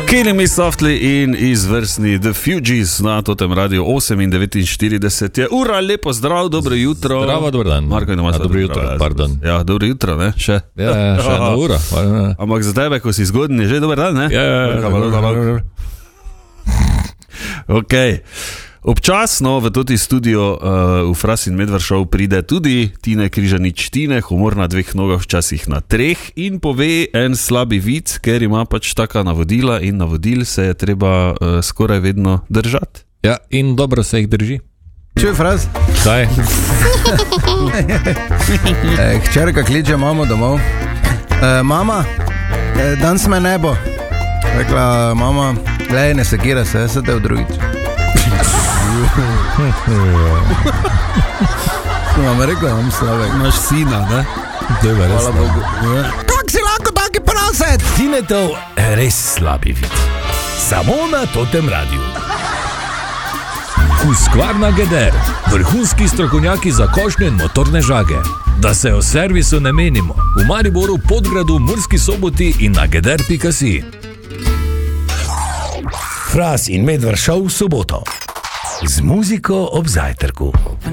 Killing Me Softly in izvrstni The Fugees na totem radiju 8:49 je ura, lepo zdrav, dobro jutro. Zdravo, dober dan. Marko, dobro jutro, pardon. Ja, dobro jutro, ne, še. Ja, še ena ura. Ampak za tebe, ko si zgodni, je že dober dan, ne? Ja. Ok. Občasno v toti studio v Fras in Medvard Show pride tudi Tine Križanič. Tine, humor na dveh nogah, včasih na treh, in pove en slabi vic, ker ima pač taka navodila in navodil se je treba skoraj vedno držati. Ja, in dobro se jih drži. Čuj, Fras? Kaj? Hčerka kliče mamo domov. Mama, danes me ne bo. Rekla mama, glej, ne sekira se, jaz se te v drugič. Imam rekel, imam slavek. Imaš sina, ne? Hvala Bogu. Kak si lahko taki prasec? Tinetov res slabi vid. Samo na totem radiju. Husqvarna Geder, vrhunski strokovnjaki za košnje in motorne žage. Da se o servisu ne menimo. V Mariboru, Podgradu, Murski Soboti in na geder.si. Fras in Medvard Show v soboto. Z muziko ob zajtrku.